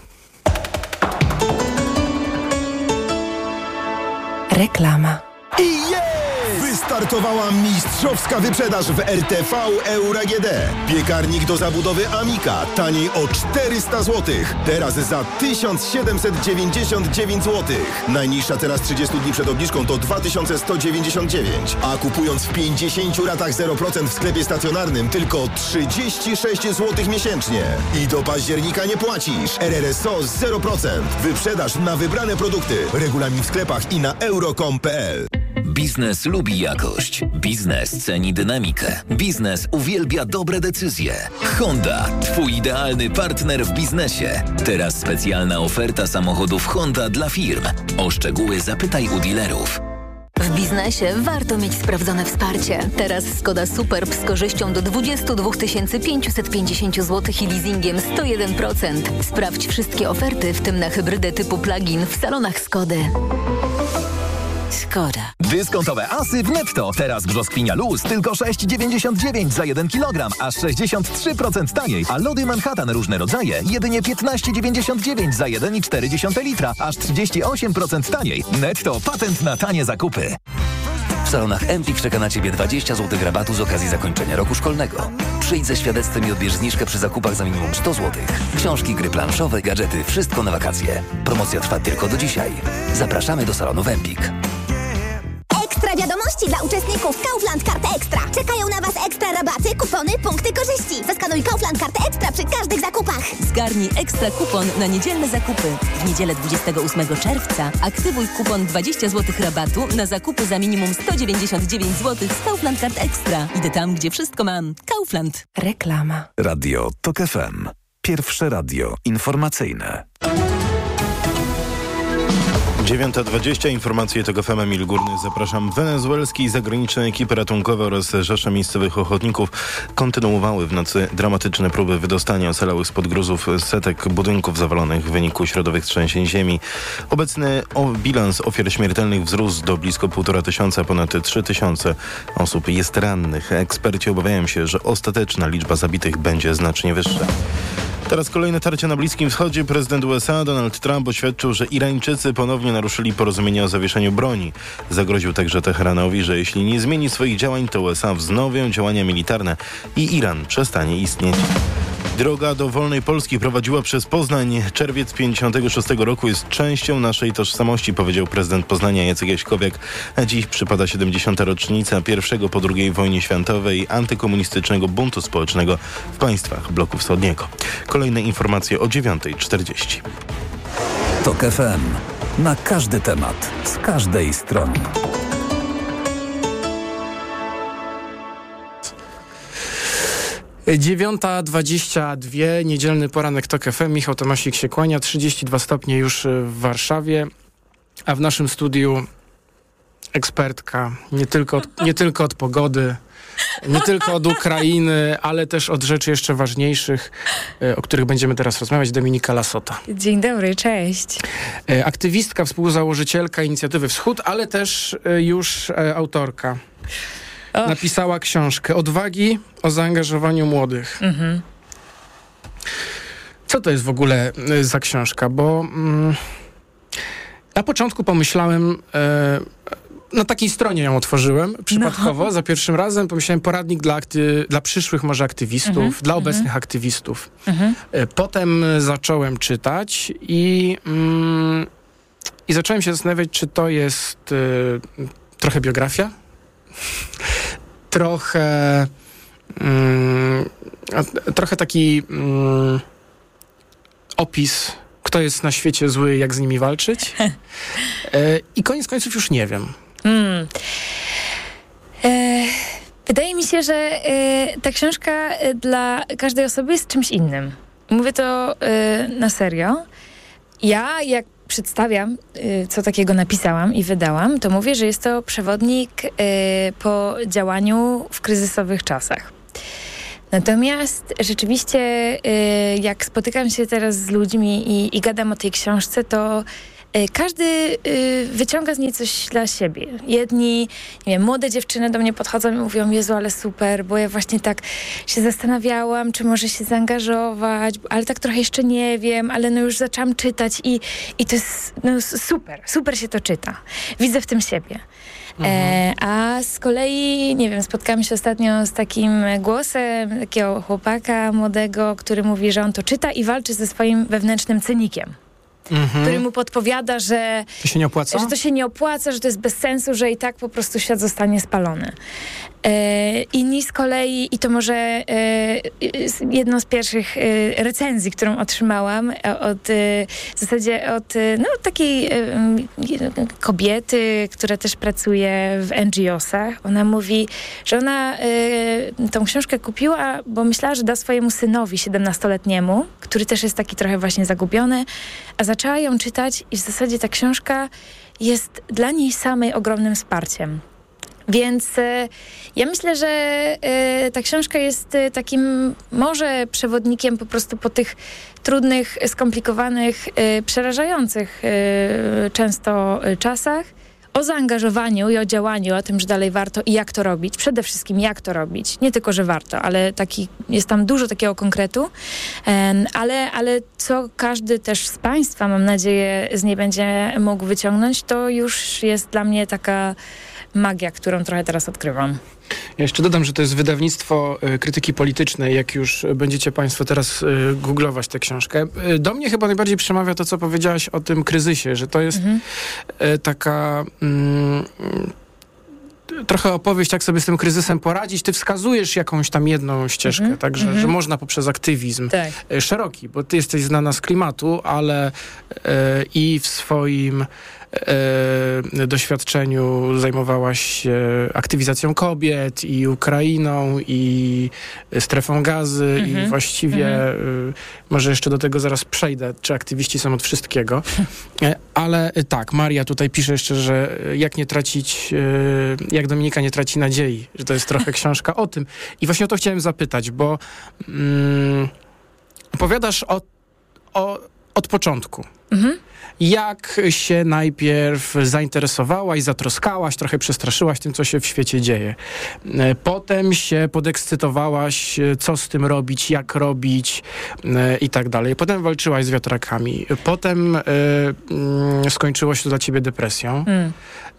Reklama. I jest! Wystartowała mistrzowska wyprzedaż w R T V Euro A G D. Piekarnik do zabudowy Amika taniej o czterysta złotych. Teraz za tysiąc siedemset dziewięćdziesiąt dziewięć złotych. Najniższa teraz trzydzieści dni przed obniżką to dwa tysiące sto dziewięćdziesiąt dziewięć. A kupując w pięćdziesięciu ratach zero procent w sklepie stacjonarnym tylko trzydzieści sześć złotych miesięcznie. I do października nie płacisz. R R S O zero procent. Wyprzedaż na wybrane produkty. Regulamin w sklepach i na euro kropka com kropka p l. Biznes lubi jakość. Biznes ceni dynamikę. Biznes uwielbia dobre decyzje. Honda, twój idealny partner w biznesie. Teraz specjalna oferta samochodów Honda dla firm. O szczegóły zapytaj u dealerów. W biznesie warto mieć sprawdzone wsparcie. Teraz Skoda Superb z korzyścią do dwadzieścia dwa tysiące pięćset pięćdziesiąt złotych i leasingiem sto jeden procent. Sprawdź wszystkie oferty, w tym na hybrydę typu plug-in w salonach Skody. Skoda. Dyskontowe asy w Netto. Teraz brzoskwinia luz tylko sześć dziewięćdziesiąt dziewięć za jeden kilogram, aż sześćdziesiąt trzy procent taniej. A lody Manhattan różne rodzaje jedynie piętnaście dziewięćdziesiąt dziewięć za jeden i cztery dziesiąte litra, aż trzydzieści osiem procent taniej. Netto, patent na tanie zakupy. W salonach Empik czeka na Ciebie dwadzieścia złotych rabatu z okazji zakończenia roku szkolnego. Przyjdź ze świadectwem i odbierz zniżkę przy zakupach za minimum sto złotych. Książki, gry planszowe, gadżety, wszystko na wakacje. Promocja trwa tylko do dzisiaj. Zapraszamy do salonów Empik. Ekstra wiadomości dla uczestników Kaufland Karty Ekstra. Czekają na Was ekstra rabaty, kupony, punkty korzyści. Zaskanuj Kaufland Kartę Ekstra przy każdych zakupach. Zgarnij ekstra kupon na niedzielne zakupy. W niedzielę dwudziestego ósmego czerwca aktywuj kupon dwadzieścia złotych rabatu na zakupy za minimum sto dziewięćdziesiąt dziewięć złotych z Kaufland Kart Ekstra. Idę tam, gdzie wszystko mam. Kaufland. Reklama. Radio TOK F M. Pierwsze radio informacyjne. dziewiąta dwadzieścia, informacje TOK F M, Emil Górny. Zapraszam. Wenezuelskie i zagraniczne ekipy ratunkowe oraz rzesze miejscowych ochotników kontynuowały w nocy dramatyczne próby wydostania ocalałych spod gruzów setek budynków zawalonych w wyniku środowych trzęsień ziemi. Obecny o, bilans ofiar śmiertelnych wzrósł do blisko półtora tysiąca, ponad trzy tysiące osób jest rannych. Eksperci obawiają się, że ostateczna liczba zabitych będzie znacznie wyższa. Teraz kolejne tarcia na Bliskim Wschodzie. Prezydent U S A Donald Trump oświadczył, że Irańczycy ponownie naruszyli porozumienie o zawieszeniu broni. Zagroził także Teheranowi, że jeśli nie zmieni swoich działań, to U S A wznowią działania militarne i Iran przestanie istnieć. Droga do wolnej Polski prowadziła przez Poznań. Czerwiec pięćdziesiątego szóstego roku jest częścią naszej tożsamości, powiedział prezydent Poznania Jacek Jaśkowiak. A dziś przypada siedemdziesiąta rocznica pierwszego po drugiej wojnie światowej antykomunistycznego buntu społecznego w państwach bloku wschodniego. Kolejne informacje o dziewiąta czterdzieści. TOK F M. Na każdy temat, z każdej strony. dziewiąta dwadzieścia dwa, niedzielny poranek TOK F M. Michał Tomasik się kłania, trzydzieści dwa stopnie już w Warszawie, a w naszym studiu ekspertka nie tylko od, nie tylko od pogody, nie tylko od Ukrainy, ale też od rzeczy jeszcze ważniejszych, o których będziemy teraz rozmawiać, Dominika Lasota. Dzień dobry, cześć. Aktywistka, współzałożycielka Inicjatywy Wschód, ale też już autorka. Och. Napisała książkę Odwagi o zaangażowaniu młodych. Mhm. Co to jest w ogóle za książka? Bo mm, na początku pomyślałem, e, na takiej stronie ją otworzyłem przypadkowo, no. Za pierwszym razem pomyślałem poradnik dla, akty- dla przyszłych może aktywistów, mhm. dla obecnych mhm. aktywistów. Mhm. E, potem zacząłem czytać i, mm, i zacząłem się zastanawiać, czy to jest e, trochę biografia, trochę mm, trochę taki mm, opis, kto jest na świecie zły, jak z nimi walczyć. E, I koniec końców już nie wiem. Hmm. E, wydaje mi się, że e, ta książka dla każdej osoby jest czymś innym. Mówię to e, na serio. Ja, jak przedstawiam, co takiego napisałam i wydałam, to mówię, że jest to przewodnik y, po działaniu w kryzysowych czasach. Natomiast rzeczywiście, y, jak spotykam się teraz z ludźmi i, i gadam o tej książce, to każdy wyciąga z niej coś dla siebie. Jedni, nie wiem, młode dziewczyny do mnie podchodzą i mówią, Jezu, ale super, bo ja właśnie tak się zastanawiałam, czy może się zaangażować, ale tak trochę jeszcze nie wiem, ale no już zaczęłam czytać i, i to jest no, super, super się to czyta. Widzę w tym siebie. E, a z kolei, nie wiem, spotkałam się ostatnio z takim głosem takiego chłopaka młodego, który mówi, że on to czyta i walczy ze swoim wewnętrznym cynikiem. Mhm. Który mu podpowiada, że to się nie opłaca? że to się nie opłaca, że to jest bez sensu, że i tak po prostu świat zostanie spalony. E, inni z kolei, i to może e, jedno z pierwszych e, recenzji, którą otrzymałam od, e, w zasadzie od e, no, takiej e, kobiety, która też pracuje w N G O sach. Ona mówi, że ona e, tą książkę kupiła, bo myślała, że da swojemu synowi siedemnastoletniemu, który też jest taki trochę właśnie zagubiony, a zaczęła ją czytać i w zasadzie ta książka jest dla niej samej ogromnym wsparciem. Więc e, ja myślę, że e, ta książka jest e, takim może przewodnikiem po prostu po tych trudnych, skomplikowanych, e, przerażających e, często e, czasach, o zaangażowaniu i o działaniu, o tym, że dalej warto i jak to robić. Przede wszystkim jak to robić. Nie tylko, że warto, ale taki, jest tam dużo takiego konkretu. Um, ale, ale co każdy też z Państwa, mam nadzieję, z niej będzie mógł wyciągnąć, to już jest dla mnie taka magia, którą trochę teraz odkrywam. Ja jeszcze dodam, że to jest wydawnictwo y, krytyki politycznej, jak już będziecie Państwo teraz y, googlować tę książkę. Y, do mnie chyba najbardziej przemawia to, co powiedziałaś o tym kryzysie, że to jest mhm. y, taka... Y, trochę opowieść, jak sobie z tym kryzysem poradzić. Ty wskazujesz jakąś tam jedną ścieżkę, mm-hmm. także, mm-hmm. że można poprzez aktywizm tak. szeroki, bo ty jesteś znana z klimatu, ale e, i w swoim e, doświadczeniu zajmowałaś się aktywizacją kobiet i Ukrainą i strefą gazy mm-hmm. i właściwie mm-hmm. e, może jeszcze do tego zaraz przejdę, czy aktywiści są od wszystkiego. E, ale e, tak, Maria tutaj pisze jeszcze, że jak nie tracić e, jak Dominika nie traci nadziei, że to jest trochę książka o tym. I właśnie o to chciałem zapytać, bo mm, opowiadasz o, o, od początku. Mhm. Jak się najpierw zainteresowałaś, zatroskałaś, trochę przestraszyłaś tym, co się w świecie dzieje. Potem się podekscytowałaś, co z tym robić, jak robić i tak dalej. Potem walczyłaś z wiatrakami. Potem y, y, skończyło się to dla ciebie depresją. Mm.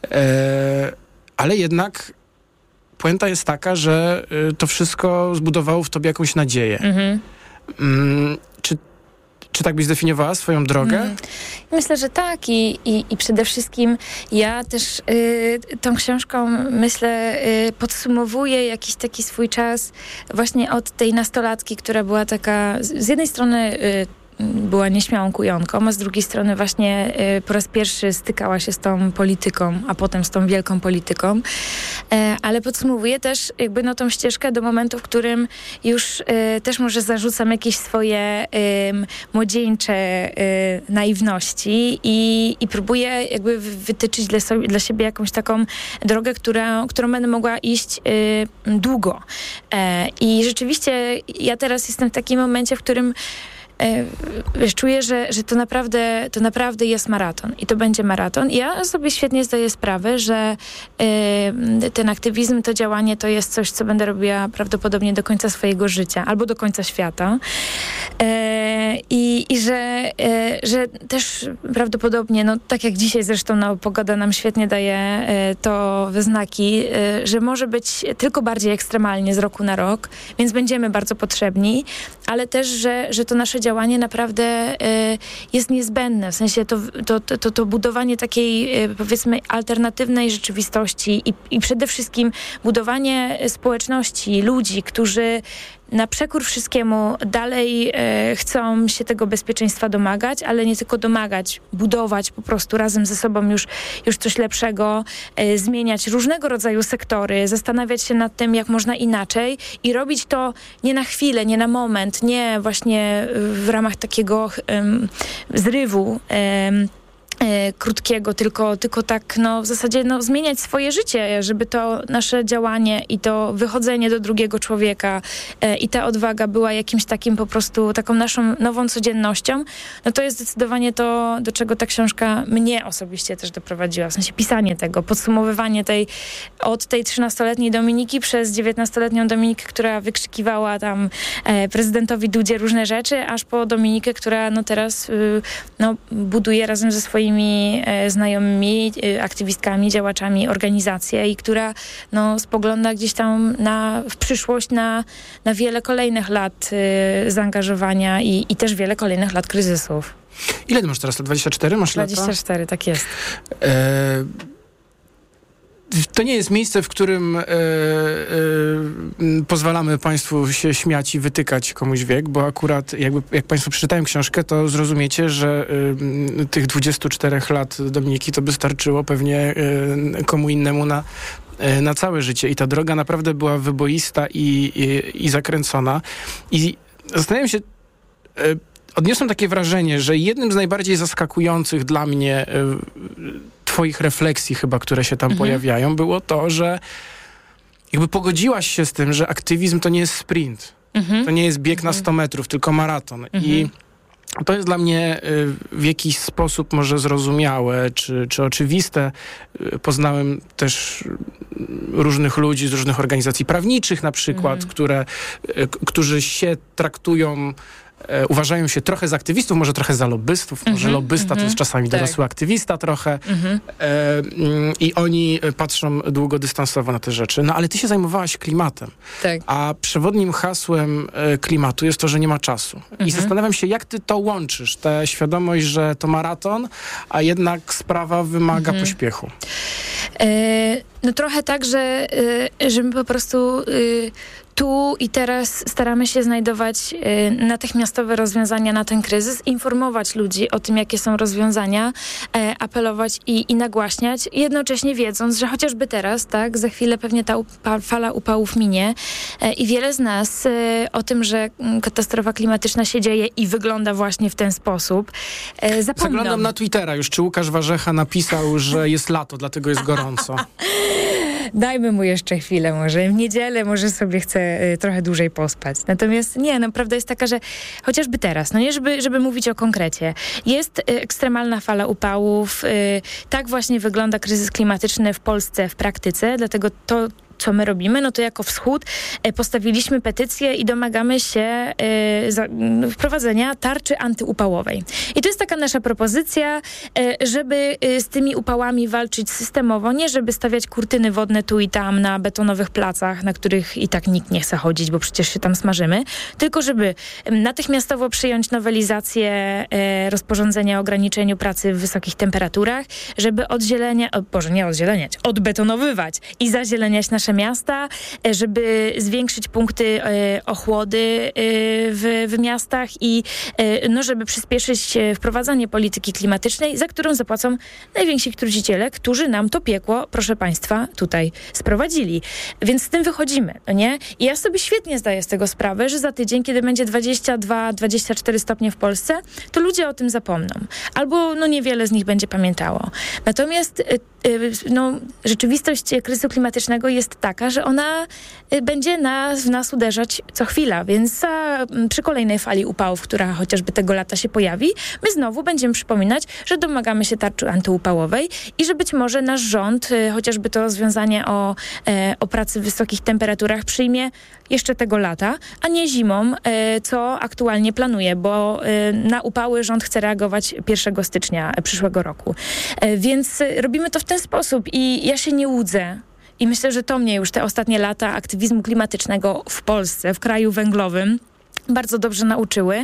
Y, Ale jednak puenta jest taka, że y, to wszystko zbudowało w tobie jakąś nadzieję. Mm-hmm. Mm, czy, czy tak byś zdefiniowała swoją drogę? Mm. Myślę, że tak i, i, i przede wszystkim ja też y, tą książką, myślę, y, podsumowuję jakiś taki swój czas właśnie od tej nastolatki, która była taka z, z jednej strony y, była nieśmiałą kujonką, a z drugiej strony właśnie y, po raz pierwszy stykała się z tą polityką, a potem z tą wielką polityką. E, ale podsumowuję też jakby no tą ścieżkę do momentu, w którym już y, też może zarzucam jakieś swoje y, młodzieńcze y, naiwności i, i próbuję jakby wytyczyć dla, sobie, dla siebie jakąś taką drogę, która, którą będę mogła iść y, długo. E, I rzeczywiście ja teraz jestem w takim momencie, w którym Wiesz, czuję, że, że to, naprawdę, to naprawdę jest maraton i to będzie maraton. I ja sobie świetnie zdaję sprawę, że y, ten aktywizm, to działanie to jest coś, co będę robiła prawdopodobnie do końca swojego życia albo do końca świata. Y, I i że, y, że też prawdopodobnie, no tak jak dzisiaj zresztą no, pogoda nam świetnie daje y, to we znaki, y, że może być tylko bardziej ekstremalnie z roku na rok, więc będziemy bardzo potrzebni, ale też, że, że to nasze działanie naprawdę y, jest niezbędne. W sensie to, to, to, to budowanie takiej, y, powiedzmy, alternatywnej rzeczywistości i, i przede wszystkim budowanie społeczności, ludzi, którzy na przekór wszystkiemu dalej e, chcą się tego bezpieczeństwa domagać, ale nie tylko domagać, budować po prostu razem ze sobą już, już coś lepszego, e, zmieniać różnego rodzaju sektory, zastanawiać się nad tym, jak można inaczej i robić to nie na chwilę, nie na moment, nie właśnie w ramach takiego um, zrywu, um, e, krótkiego, tylko, tylko tak no, w zasadzie no, zmieniać swoje życie, żeby to nasze działanie i to wychodzenie do drugiego człowieka e, i ta odwaga była jakimś takim po prostu taką naszą nową codziennością, no to jest zdecydowanie to, do czego ta książka mnie osobiście też doprowadziła. W sensie pisanie tego, podsumowywanie tej od tej trzynastoletniej Dominiki przez dziewiętnastoletnią Dominikę, która wykrzykiwała tam e, prezydentowi Dudzie różne rzeczy, aż po Dominikę, która no teraz y, no, buduje razem ze swoimi e, znajomymi, e, aktywistkami, działaczami organizację i która no, spogląda gdzieś tam na, w przyszłość na, na wiele kolejnych lat e, zaangażowania i, i też wiele kolejnych lat kryzysów. Ile ty masz teraz? dwadzieścia cztery? Masz dwadzieścia cztery, lata? Tak jest. E- To nie jest miejsce, w którym e, e, pozwalamy państwu się śmiać i wytykać komuś wiek, bo akurat jakby, jak państwo przeczytają książkę, to zrozumiecie, że e, tych dwudziestu czterech lat Dominiki to by starczyło pewnie e, komu innemu na, e, na całe życie. I ta droga naprawdę była wyboista i, i, i zakręcona. I zastanawiam się... E, Odniosłem takie wrażenie, że jednym z najbardziej zaskakujących dla mnie y, twoich refleksji chyba, które się tam mhm. pojawiają, było to, że jakby pogodziłaś się z tym, że aktywizm to nie jest sprint. Mhm. To nie jest bieg na sto metrów, tylko maraton. Mhm. I to jest dla mnie y, w jakiś sposób może zrozumiałe, czy, czy oczywiste. Y, poznałem też różnych ludzi z różnych organizacji prawniczych na przykład, mhm. które, y, którzy się traktują E, uważają się trochę za aktywistów, może trochę za lobbystów, mm-hmm, może lobbysta mm-hmm, to jest czasami tak. dorosły aktywista trochę mm-hmm. e, mm, i oni patrzą długodystansowo na te rzeczy. No ale ty się zajmowałaś klimatem, tak. a przewodnim hasłem e, klimatu jest to, że nie ma czasu. Mm-hmm. I zastanawiam się, jak ty to łączysz, tę świadomość, że to maraton, a jednak sprawa wymaga mm-hmm. pośpiechu. E, no trochę tak, że, y, że my po prostu y, tu i teraz staramy się znajdować y, natychmiastowe rozwiązania na ten kryzys, informować ludzi o tym, jakie są rozwiązania, y, apelować i, i nagłaśniać, jednocześnie wiedząc, że chociażby teraz, tak, za chwilę pewnie ta upa- fala upałów minie y, i wiele z nas y, o tym, że y, katastrofa klimatyczna się dzieje i wygląda właśnie w ten sposób, y, zapomną. Zaglądam na Twittera już, czy Łukasz Warzecha napisał, że jest lato, dlatego jest gorąco. Dajmy mu jeszcze chwilę, może w niedzielę, może sobie chce y, trochę dłużej pospać. Natomiast nie, no prawda jest taka, że chociażby teraz, no nie, żeby, żeby mówić o konkrecie, jest y, ekstremalna fala upałów, y, tak właśnie wygląda kryzys klimatyczny w Polsce w praktyce, dlatego to co my robimy, no to jako Wschód e, postawiliśmy petycję i domagamy się e, za, m, wprowadzenia tarczy antyupałowej. I to jest taka nasza propozycja, e, żeby e, z tymi upałami walczyć systemowo, nie żeby stawiać kurtyny wodne tu i tam na betonowych placach, na których i tak nikt nie chce chodzić, bo przecież się tam smażymy, tylko żeby natychmiastowo przyjąć nowelizację e, rozporządzenia o ograniczeniu pracy w wysokich temperaturach, żeby odzielenia, o Boże, nie odzieleniać, odbetonowywać i zazieleniać nasze miasta, żeby zwiększyć punkty e, ochłody e, w, w miastach i e, no, żeby przyspieszyć wprowadzanie polityki klimatycznej, za którą zapłacą najwięksi truciciele, którzy nam to piekło, proszę państwa, tutaj sprowadzili. Więc z tym wychodzimy, no nie? I ja sobie świetnie zdaję z tego sprawę, że za tydzień, kiedy będzie dwadzieścia dwa dwadzieścia cztery stopnie w Polsce, to ludzie o tym zapomną. Albo no niewiele z nich będzie pamiętało. Natomiast no, rzeczywistość kryzysu klimatycznego jest taka, że ona będzie nas, w nas uderzać co chwila, więc za, przy kolejnej fali upałów, która chociażby tego lata się pojawi, my znowu będziemy przypominać, że domagamy się tarczy antyupałowej i że być może nasz rząd, chociażby to rozwiązanie o, o pracy w wysokich temperaturach przyjmie jeszcze tego lata, a nie zimą, co aktualnie planuje, bo na upały rząd chce reagować pierwszego stycznia przyszłego roku. Więc robimy to w ten sposób i ja się nie łudzę. I myślę, że to mnie już te ostatnie lata aktywizmu klimatycznego w Polsce, w kraju węglowym, bardzo dobrze nauczyły,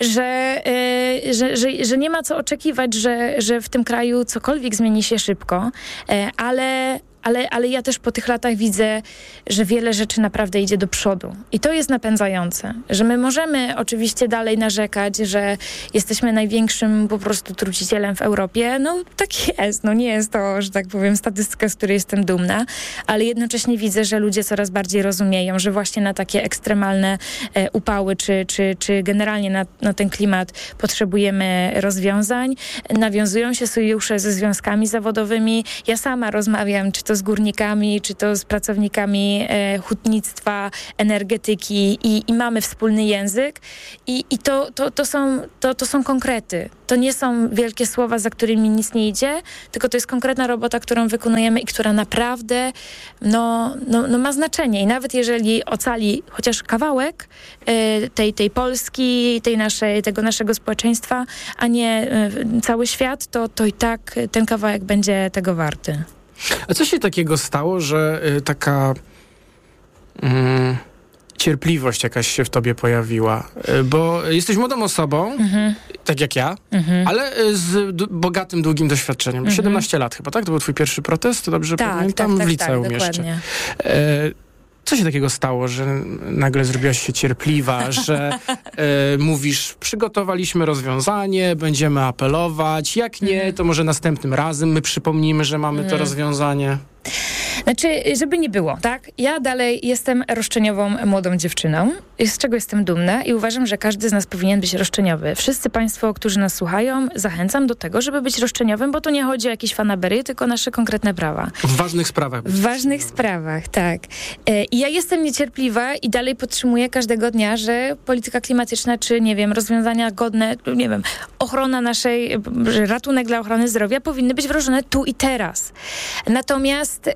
że, yy, że, że, że nie ma co oczekiwać, że, że w tym kraju cokolwiek zmieni się szybko, yy, ale ale, ale ja też po tych latach widzę, że wiele rzeczy naprawdę idzie do przodu. I to jest napędzające, że my możemy oczywiście dalej narzekać, że jesteśmy największym po prostu trucicielem w Europie. No tak jest, no nie jest to, że tak powiem, statystyka, z której jestem dumna, ale jednocześnie widzę, że ludzie coraz bardziej rozumieją, że właśnie na takie ekstremalne e, upały, czy, czy, czy generalnie na, na ten klimat potrzebujemy rozwiązań. Nawiązują się sojusze ze związkami zawodowymi. Ja sama rozmawiam, czy to z górnikami, czy to z pracownikami e, hutnictwa, energetyki i, i mamy wspólny język. I, i to, to, to, są, to, to są konkrety. To nie są wielkie słowa, za którymi nic nie idzie, tylko to jest konkretna robota, którą wykonujemy i która naprawdę no, no, no ma znaczenie. I nawet jeżeli ocali chociaż kawałek y, tej, tej Polski, tej naszej, tego naszego społeczeństwa, a nie y, cały świat, to, to i tak ten kawałek będzie tego warty. A co się takiego stało, że y, taka... Mm, cierpliwość jakaś się w tobie pojawiła, bo jesteś młodą osobą, mhm. tak jak ja, mhm. ale z d- bogatym, długim doświadczeniem. Mhm. siedemnaście lat chyba, tak? To był twój pierwszy protest? To dobrze tak, pamiętam? Tak, tak, w liceum tak, jeszcze. dokładnie. E, co się takiego stało, że nagle zrobiłaś się cierpliwa, że e, mówisz, przygotowaliśmy rozwiązanie, będziemy apelować, jak nie, mhm. to może następnym razem my przypomnimy, że mamy mhm. to rozwiązanie. Znaczy, żeby nie było, tak? Ja dalej jestem roszczeniową młodą dziewczyną, z czego jestem dumna i uważam, że każdy z nas powinien być roszczeniowy. Wszyscy państwo, którzy nas słuchają, zachęcam do tego, żeby być roszczeniowym, bo tu nie chodzi o jakieś fanaberie, tylko o nasze konkretne prawa. W ważnych sprawach. W ważnych sprawach, tak. I ja jestem niecierpliwa i dalej podtrzymuję każdego dnia, że polityka klimatyczna, czy nie wiem, rozwiązania godne, nie wiem, ochrona naszej, ratunek dla ochrony zdrowia powinny być wdrożone tu i teraz. Natomiast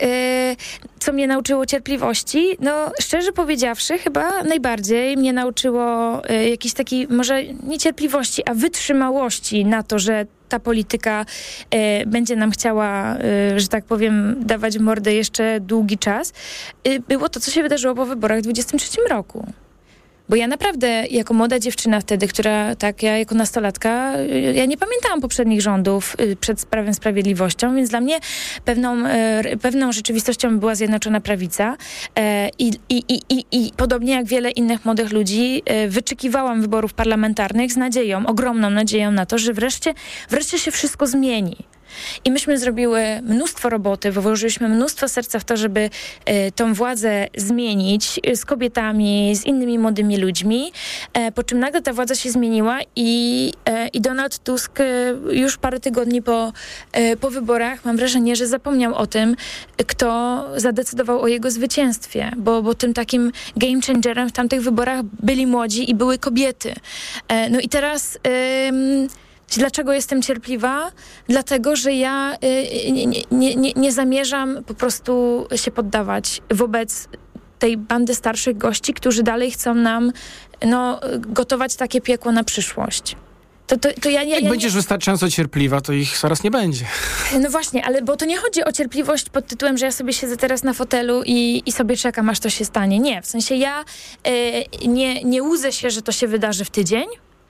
co mnie nauczyło cierpliwości? No, szczerze powiedziawszy, chyba najbardziej mnie nauczyło y, jakiejś takiej, może nie cierpliwości, a wytrzymałości na to, że ta polityka y, będzie nam chciała, y, że tak powiem, dawać mordę jeszcze długi czas. Y, było to, co się wydarzyło po wyborach w dwudziestym trzecim roku. Bo ja naprawdę, jako młoda dziewczyna wtedy, która, tak, ja jako nastolatka, ja nie pamiętałam poprzednich rządów przed Prawem i Sprawiedliwością, więc dla mnie pewną, pewną rzeczywistością była Zjednoczona Prawica i, i, i, i, i podobnie jak wiele innych młodych ludzi wyczekiwałam wyborów parlamentarnych z nadzieją, ogromną nadzieją na to, że wreszcie, wreszcie się wszystko zmieni. I myśmy zrobiły mnóstwo roboty, włożyliśmy mnóstwo serca w to, żeby e, tą władzę zmienić e, z kobietami, z innymi młodymi ludźmi, e, po czym nagle ta władza się zmieniła i, e, i Donald Tusk e, już parę tygodni po, e, po wyborach, mam wrażenie, że zapomniał o tym, kto zadecydował o jego zwycięstwie, bo, bo tym takim game changerem w tamtych wyborach byli młodzi i były kobiety. E, no i teraz... E, Dlaczego jestem cierpliwa? Dlatego, że ja y, nie, nie, nie, nie zamierzam po prostu się poddawać wobec tej bandy starszych gości, którzy dalej chcą nam no, gotować takie piekło na przyszłość. To, to, to ja, ja, Jak ja będziesz nie... wystarczająco cierpliwa, to ich zaraz nie będzie. No właśnie, ale bo to nie chodzi o cierpliwość pod tytułem, że ja sobie siedzę teraz na fotelu i, i sobie czekam, aż to się stanie. Nie, w sensie ja y, nie, nie łudzę się, że to się wydarzy w tydzień,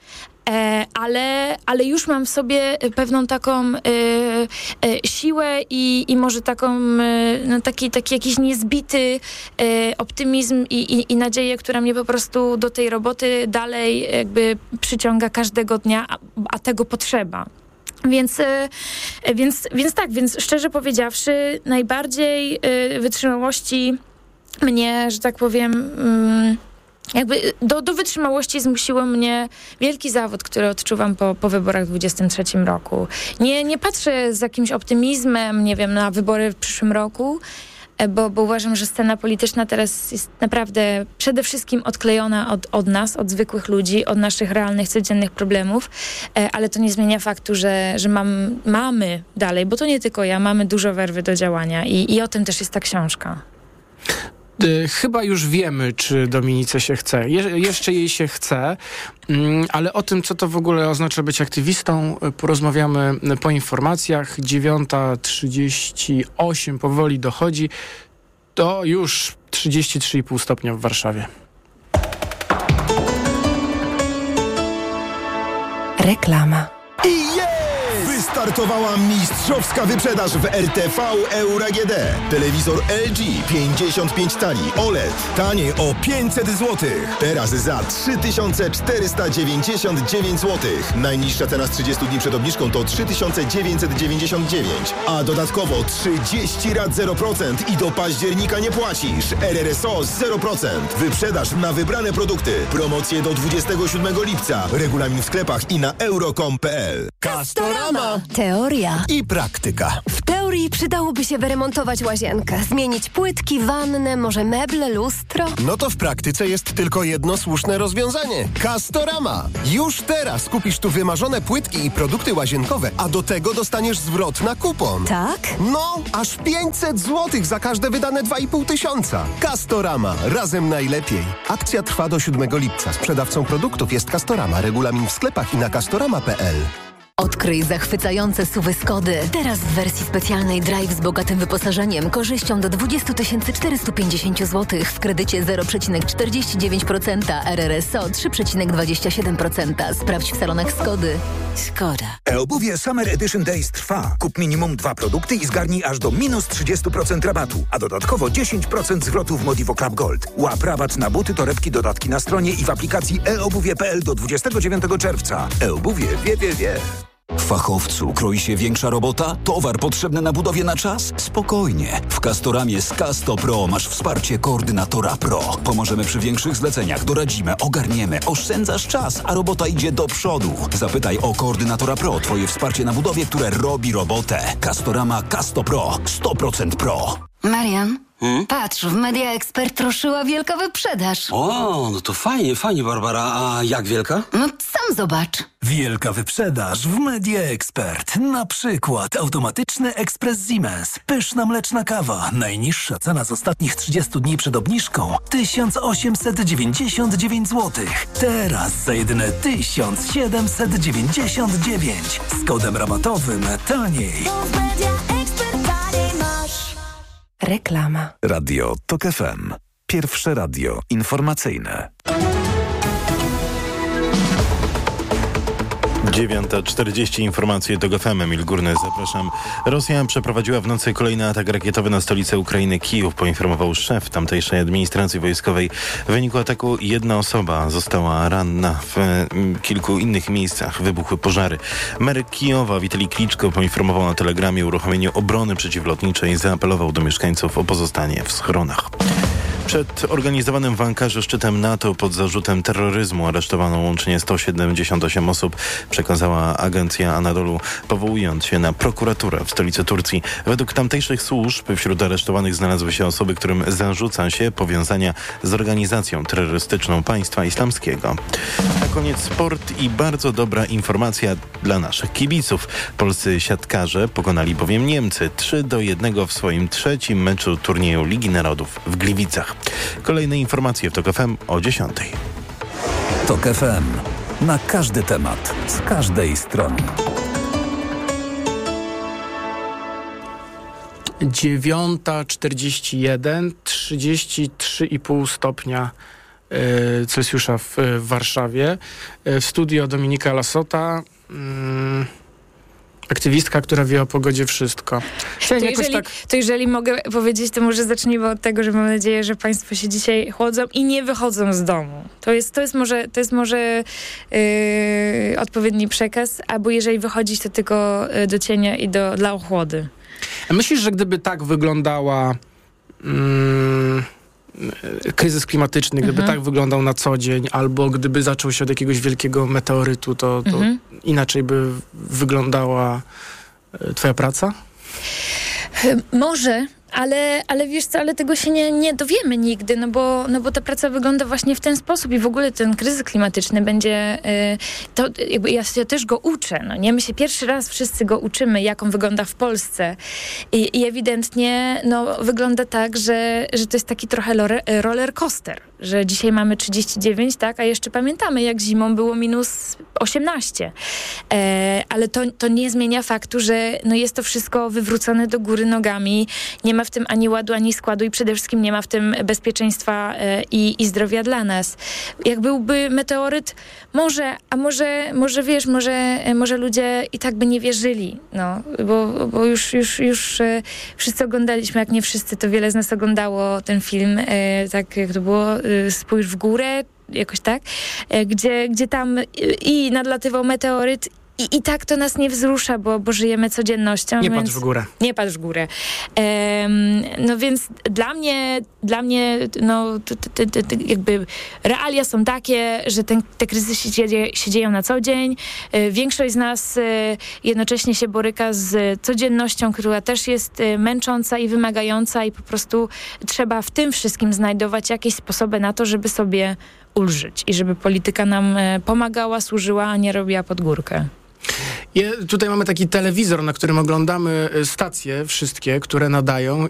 E, ale, ale już mam w sobie pewną taką e, e, siłę i, i może taką, e, no taki, taki jakiś niezbity e, optymizm i, i, i nadzieję, która mnie po prostu do tej roboty dalej jakby przyciąga każdego dnia, a, a tego potrzeba. Więc, e, więc, więc tak, więc szczerze powiedziawszy, najbardziej e, wytrzymałości mnie, że tak powiem... Mm, Jakby do, do wytrzymałości zmusiło mnie wielki zawód, który odczuwam po, po wyborach w dwudziestym trzecim roku. Nie, nie patrzę z jakimś optymizmem, nie wiem, na wybory w przyszłym roku, bo, bo uważam, że scena polityczna teraz jest naprawdę przede wszystkim odklejona od, od nas, od zwykłych ludzi, od naszych realnych, codziennych problemów, ale to nie zmienia faktu, że, że mam, mamy dalej, bo to nie tylko ja, mamy dużo werwy do działania i, i o tym też jest ta książka. Chyba już wiemy, czy Dominice się chce. Je- jeszcze jej się chce, ale o tym, co to w ogóle oznacza być aktywistą, porozmawiamy po informacjach. dziewiąta trzydzieści osiem powoli dochodzi. To już trzydzieści trzy i pół stopnia w Warszawie. Reklama. I jest! Wystartowała mistrzowska wyprzedaż w R T V Euro A G D. Telewizor L G pięćdziesiąt pięć cali O L E D taniej o pięćset złotych. Teraz za trzy tysiące czterysta dziewięćdziesiąt dziewięć złotych. Najniższa cena z trzydziestu dni przed obniżką to trzy tysiące dziewięćset dziewięćdziesiąt dziewięć. A dodatkowo trzydzieści rat zero procent i do października nie płacisz. R R S O zero procent. Wyprzedaż na wybrane produkty. Promocje do dwudziestego siódmego lipca. Regulamin w sklepach i na euro kropka com kropka p l. Castorama. Teoria i praktyka. W teorii przydałoby się wyremontować łazienkę, zmienić płytki, wannę, może meble, lustro. No to w praktyce jest tylko jedno słuszne rozwiązanie. Castorama. Już teraz kupisz tu wymarzone płytki i produkty łazienkowe, a do tego dostaniesz zwrot na kupon. Tak? No, aż pięćset złotych za każde wydane dwa i pół tysiąca. Castorama. Razem najlepiej. Akcja trwa do siódmego lipca. Sprzedawcą produktów jest Castorama. Regulamin w sklepach i na castorama kropka p l. Odkryj zachwycające suwy Skody. Teraz w wersji specjalnej Drive z bogatym wyposażeniem, korzyścią do dwadzieścia tysięcy czterysta pięćdziesiąt złotych w kredycie zero przecinek czterdzieści dziewięć procent, R R S O trzy przecinek dwadzieścia siedem procent. Sprawdź w salonach Skody. Skoda. E-obuwie Summer Edition Days trwa. Kup minimum dwa produkty i zgarnij aż do minus trzydzieści procent rabatu, a dodatkowo dziesięć procent zwrotu w Modivo Club Gold. Łap rabat na buty, torebki, dodatki na stronie i w aplikacji e obuwie kropka p l do dwudziestego dziewiątego czerwca. E-obuwie wie, wie, wie. Fachowcu, kroi się większa robota? Towar potrzebny na budowie na czas? Spokojnie. W Castoramie z Casto Pro masz wsparcie koordynatora Pro. Pomożemy przy większych zleceniach, doradzimy, ogarniemy, oszczędzasz czas, a robota idzie do przodu. Zapytaj o koordynatora Pro, twoje wsparcie na budowie, które robi robotę. Castorama Casto Pro. sto procent Pro. Marian, hmm? Patrz, w Media Expert ruszyła wielka wyprzedaż. O, no to fajnie, fajnie, Barbara. A jak wielka? No sam zobacz. Wielka wyprzedaż w Media Expert. Na przykład automatyczny ekspres Siemens. Pyszna mleczna kawa. Najniższa cena z ostatnich trzydziestu dni przed obniżką tysiąc osiemset dziewięćdziesiąt dziewięć złotych. Teraz za jedyne tysiąc siedemset dziewięćdziesiąt dziewięć. Z kodem rabatowym taniej. Reklama. Radio Tok F M. Pierwsze radio informacyjne. dziewiąta czterdzieści, informacje Tok F M. Emil Górny, zapraszam. Rosja przeprowadziła w nocy kolejny atak rakietowy na stolicę Ukrainy, Kijów, poinformował szef tamtejszej administracji wojskowej. W wyniku ataku jedna osoba została ranna. W kilku innych miejscach wybuchły pożary. Mer Kijowa Witalij Kliczko poinformował na telegramie o uruchomieniu obrony przeciwlotniczej i zaapelował do mieszkańców o pozostanie w schronach. Przed organizowanym w Ankarze szczytem NATO pod zarzutem terroryzmu aresztowano łącznie sto siedemdziesiąt osiem osób, przekazała agencja Anadolu, powołując się na prokuraturę w stolicy Turcji. Według tamtejszych służb wśród aresztowanych znalazły się osoby, którym zarzuca się powiązania z organizacją terrorystyczną Państwa Islamskiego. Na koniec sport i bardzo dobra informacja dla naszych kibiców. Polscy siatkarze pokonali bowiem Niemcy trzy do jednego w swoim trzecim meczu turnieju Ligi Narodów w Gliwicach. Kolejne informacje w Tok F M o dziesiątej. Tok F M. Na każdy temat, z każdej strony. dziewiąta czterdzieści jeden, trzydzieści trzy i pół stopnia y, Celsjusza w, w Warszawie. Y, w studio Dominika Lasota. Y, Aktywistka, która wie o pogodzie wszystko. To jeżeli, tak... to jeżeli mogę powiedzieć, to może zacznijmy od tego, że mam nadzieję, że Państwo się dzisiaj chłodzą i nie wychodzą z domu. To jest, to jest może, to jest może yy, odpowiedni przekaz, albo jeżeli wychodzić, to tylko do cienia i do, dla ochłody. A myślisz, że gdyby tak wyglądała... Mm, kryzys klimatyczny, gdyby mhm. tak wyglądał na co dzień, albo gdyby zaczął się od jakiegoś wielkiego meteorytu, to, to mhm. inaczej by wyglądała twoja praca? Może, ale, ale wiesz co, ale tego się nie, nie dowiemy nigdy, no bo, no bo ta praca wygląda właśnie w ten sposób i w ogóle ten kryzys klimatyczny będzie, y, to jakby ja się też go uczę, no nie? My się pierwszy raz wszyscy go uczymy, jak on wygląda w Polsce i, i ewidentnie no, wygląda tak, że, że to jest taki trochę roller coaster, że dzisiaj mamy trzydzieści dziewięć, tak, a jeszcze pamiętamy, jak zimą było minus osiemnaście. E, ale to, to nie zmienia faktu, że no jest to wszystko wywrócone do góry nogami, nie ma w tym ani ładu, ani składu i przede wszystkim nie ma w tym bezpieczeństwa e, i, i zdrowia dla nas. Jak byłby meteoryt, może, a może, może wiesz, może, może ludzie i tak by nie wierzyli, no, bo, bo już, już, już e, wszyscy oglądaliśmy, jak nie wszyscy, to wiele z nas oglądało ten film, e, tak jak to było, e, Spójrz w górę, jakoś tak, e, gdzie, gdzie tam i, i nadlatywał meteoryt, I, I tak to nas nie wzrusza, bo, bo żyjemy codziennością. Nie więc... patrz w górę. Nie patrz w górę. Um, no więc dla mnie, dla mnie no, t, t, t, t, jakby realia są takie, że ten, te kryzysy się, dzieje, się dzieją na co dzień. E, większość z nas e, jednocześnie się boryka z codziennością, która też jest e, męcząca i wymagająca i po prostu trzeba w tym wszystkim znajdować jakieś sposoby na to, żeby sobie ulżyć i żeby polityka nam e, pomagała, służyła, a nie robiła pod górkę. Je, tutaj mamy taki telewizor, na którym oglądamy stacje wszystkie, które nadają